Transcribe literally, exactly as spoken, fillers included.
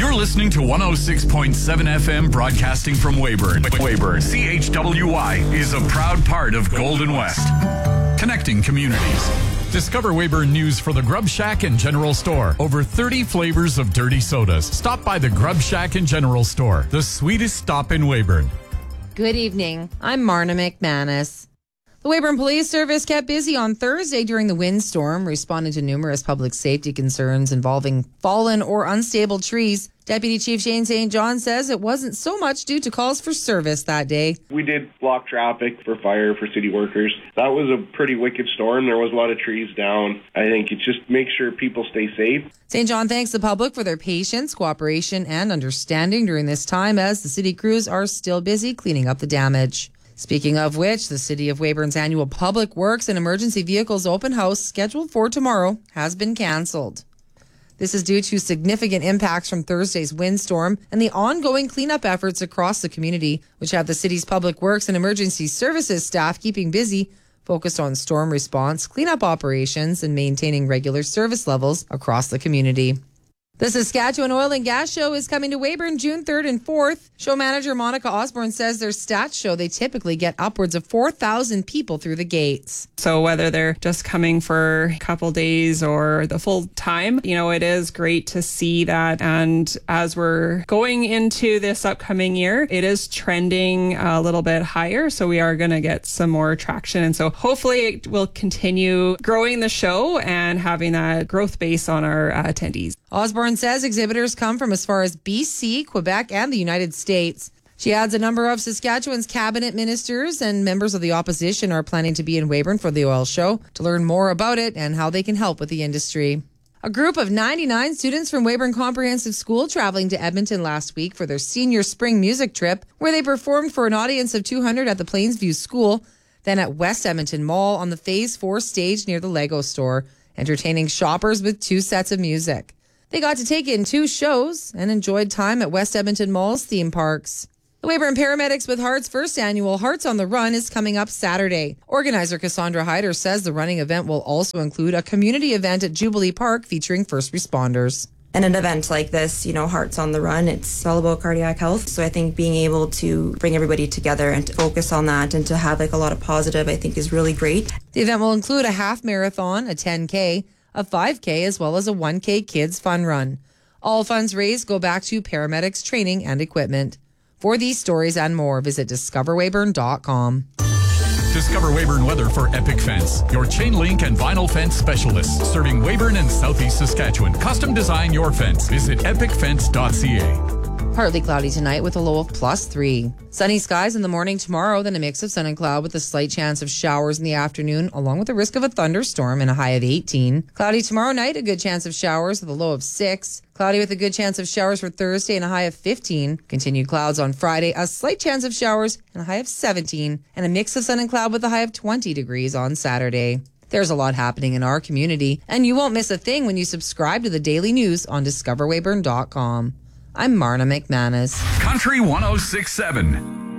You're listening to one oh six point seven F M broadcasting from Weyburn. Weyburn. C H W Y is a proud part of Golden West. Connecting communities. Discover Weyburn news for the Grub Shack and General Store. Over thirty flavors of dirty sodas. Stop by the Grub Shack and General Store, the sweetest stop in Weyburn. Good evening. I'm Marna McManus. The Weyburn Police Service kept busy on Thursday during the windstorm, responding to numerous public safety concerns involving fallen or unstable trees. Deputy Chief Shane Saint John says it wasn't so much due to calls for service that day. We did block traffic for fire for city workers. That was a pretty wicked storm. There was a lot of trees down. I think it just makes sure people stay safe. Saint John thanks the public for their patience, cooperation, and understanding during this time as the city crews are still busy cleaning up the damage. Speaking of which, the City of Weyburn's annual Public Works and Emergency Vehicles Open House scheduled for tomorrow has been cancelled. This is due to significant impacts from Thursday's windstorm and the ongoing cleanup efforts across the community, which have the city's Public Works and Emergency Services staff keeping busy, focused on storm response, cleanup operations, and maintaining regular service levels across the community. The Saskatchewan Oil and Gas Show is coming to Weyburn June third and fourth. Show manager Monica Osborne says their stats show they typically get upwards of four thousand people through the gates. So whether they're just coming for a couple days or the full time, you know, it is great to see that. And as we're going into this upcoming year, it is trending a little bit higher. So we are going to get some more traction. And so hopefully it will continue growing the show and having that growth base on our uh, attendees. Osborne says exhibitors come from as far as B C, Quebec, and the United States. She adds a number of Saskatchewan's cabinet ministers and members of the opposition are planning to be in Weyburn for the oil show to learn more about it and how they can help with the industry. A group of ninety-nine students from Weyburn Comprehensive School traveling to Edmonton last week for their senior spring music trip, where they performed for an audience of two hundred at the Plainsview School, then at West Edmonton Mall on the Phase four stage near the Lego store, entertaining shoppers with two sets of music. They got to take in two shows and enjoyed time at West Edmonton Mall's theme parks. The Weyburn Paramedics with Heart's first annual Hearts on the Run is coming up Saturday. Organizer Cassandra Hyder says the running event will also include a community event at Jubilee Park featuring first responders. And an event like this, you know, Hearts on the Run, it's all about cardiac health. So I think being able to bring everybody together and to focus on that and to have like a lot of positive, I think is really great. The event will include a half marathon, a ten K, a five K, as well as a one K kids fun run. All funds raised go back to paramedics training and equipment. For these stories and more, visit discover weyburn dot com. Discover Weyburn weather for Epic Fence, your chain link and vinyl fence specialists serving Weyburn and Southeast Saskatchewan. Custom design your fence. Visit epic fence dot c a. Partly cloudy tonight with a low of plus three. Sunny skies in the morning tomorrow, then a mix of sun and cloud with a slight chance of showers in the afternoon, along with the risk of a thunderstorm and a high of eighteen. Cloudy tomorrow night, a good chance of showers with a low of six. Cloudy with a good chance of showers for Thursday and a high of fifteen. Continued clouds on Friday, a slight chance of showers and a high of seventeen. And a mix of sun and cloud with a high of twenty degrees on Saturday. There's a lot happening in our community, and you won't miss a thing when you subscribe to the daily news on discover weyburn dot com. I'm Marna McManus. Country one oh six point seven.